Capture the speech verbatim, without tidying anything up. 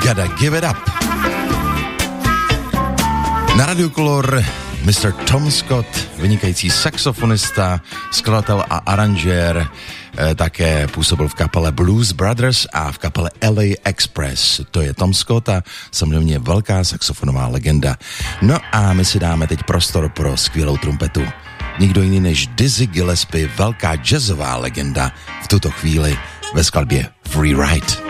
Gotta Give It Up. Na Radio Color mister Tom Scott, vynikající saxofonista, skladatel a aranžér, eh, také působil v kapele Blues Brothers a v kapele L A Express. To je Tom Scott a samozřejmě velká saxofonová legenda. No a my si dáme teď prostor pro skvělou trumpetu. Nikdo jiný než Dizzy Gillespie, velká jazzová legenda v tuto chvíli ve skladbě Free Ride.